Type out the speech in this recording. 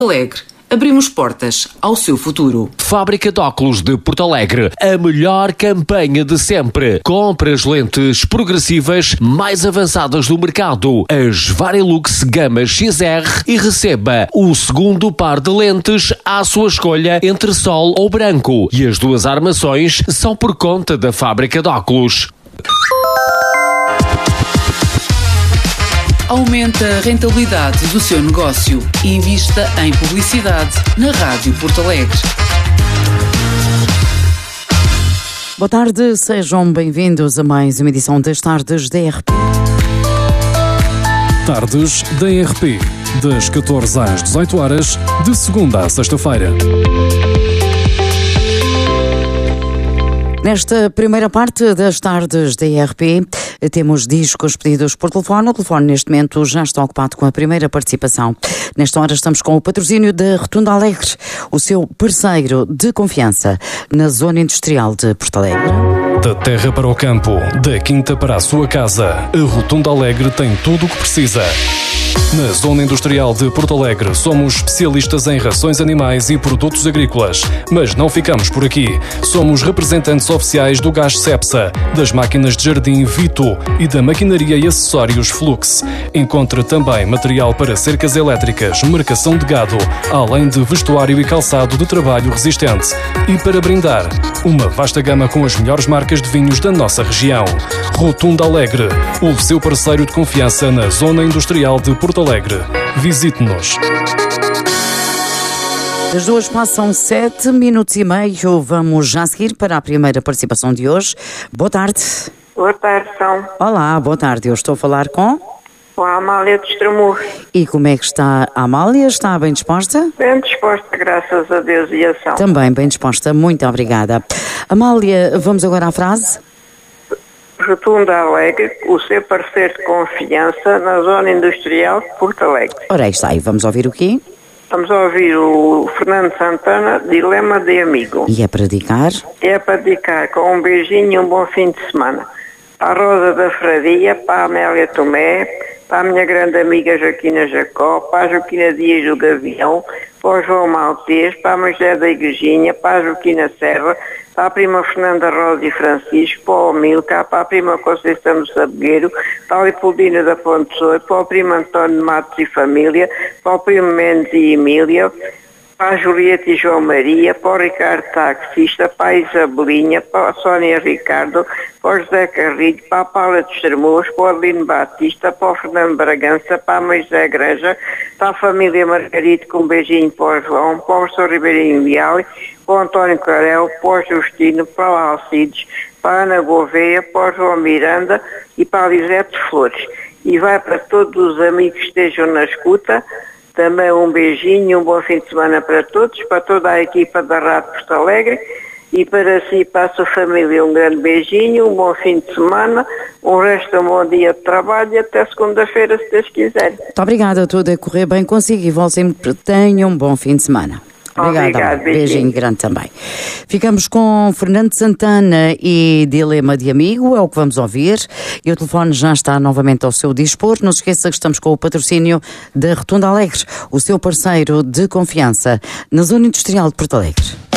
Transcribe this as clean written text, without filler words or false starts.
Alegre. Abrimos portas ao seu futuro. Fábrica de óculos de Porto Alegre. A melhor campanha de sempre. Compre as lentes progressivas mais avançadas do mercado. As Varilux Gama XR e receba o segundo par de lentes à sua escolha entre sol ou branco. E as duas armações são por conta da Fábrica de óculos. Aumente a rentabilidade do seu negócio e invista em publicidade na Rádio Porto Alegre. Boa tarde, sejam bem-vindos a mais uma edição das Tardes da RP. Tardes da RP, das 14 às 18 horas, de segunda a sexta-feira. Nesta primeira parte das Tardes da RP, temos discos pedidos por telefone. O telefone, neste momento, já está ocupado com a primeira participação. Nesta hora estamos com o patrocínio da Rotunda Alegre, o seu parceiro de confiança na zona industrial de Porto Alegre. Da terra para o campo, da quinta para a sua casa, a Rotunda Alegre tem tudo o que precisa. Na Zona Industrial de Porto Alegre somos especialistas em rações animais e produtos agrícolas. Mas não ficamos por aqui. Somos representantes oficiais do gás Cepsa, das máquinas de jardim Vito e da maquinaria e acessórios Flux. Encontre também material para cercas elétricas, marcação de gado, além de vestuário e calçado de trabalho resistente. E para brindar, uma vasta gama com as melhores marcas de vinhos da nossa região. Rotunda Alegre, o seu parceiro de confiança na Zona Industrial de Porto Alegre. Visite-nos. As duas passam 7 minutos e meio. Vamos já seguir para a primeira participação de hoje. Boa tarde. Boa tarde, São. Olá, boa tarde. Eu estou a falar com a Amália de Estremoz. E como é que está a Amália? Está bem disposta? Bem disposta, graças a Deus e a São. Também bem disposta. Muito obrigada. Amália, vamos agora à frase. Rotunda Alegre, o seu parceiro de confiança na Zona Industrial de Porto Alegre. Ora, aí está aí. Vamos ouvir o quê? Vamos ouvir o Fernando Santana, Dilema de Amigo. E é para dedicar? É para dedicar com um beijinho e um bom fim de semana. Para a Rosa da Fradia, para a Amélia Tomé, para a minha grande amiga Joaquina Jacó, para a Joaquina Dias do Gavião, para o João Maltês, para a Magé da Igrejinha, para a Joaquina Serra, para a prima Fernanda Rosa e Francisco, para o Milka, para a prima Conceição do Sabogueiro, para a Leopoldina da Ponte Soura, para o primo António Matos e família, para o primo Mendes e Emília, para a Julieta e João Maria, para o Ricardo Taxista, para a Isabelinha, para a Sónia Ricardo, para o José Carrilho, para a Paula de Estremoz, para o Adelino Batista, para o Fernando Bragança, para a Mãe José Greja, para a família Margarito, com um beijinho para o João, para o professor Ribeirinho Leal, para o António Carel, para o Justino, para o Alcides, para a Ana Gouveia, para o João Miranda e para a Lisete Flores. E vai para todos os amigos que estejam na escuta. Também um beijinho e um bom fim de semana para todos, para toda a equipa da Rádio Porto Alegre e para si e para a sua família um grande beijinho, um bom fim de semana, um resto de um bom dia de trabalho e até segunda-feira, se Deus quiser. Muito obrigada, tudo a correr bem consigo e volte sempre, tenham um bom fim de semana. Obrigada, beijinho grande também. Ficamos com Fernando Santana e Dilema de Amigo, é o que vamos ouvir. E o telefone já está novamente ao seu dispor. Não se esqueça que estamos com o patrocínio da Rotunda Alegre, o seu parceiro de confiança na Zona Industrial de Porto Alegre.